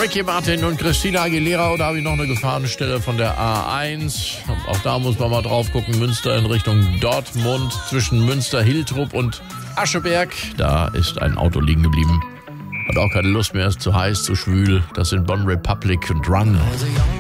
Ricky Martin und Christina Aguilera. Da habe ich noch eine Gefahrenstelle von der A1. Auch da muss man mal drauf gucken. Münster in Richtung Dortmund. Zwischen Münster-Hiltrup und Ascheberg. Da ist ein Auto liegen geblieben. Hat auch keine Lust mehr, ist zu heiß, zu schwül. Das sind Bon Republic und Run.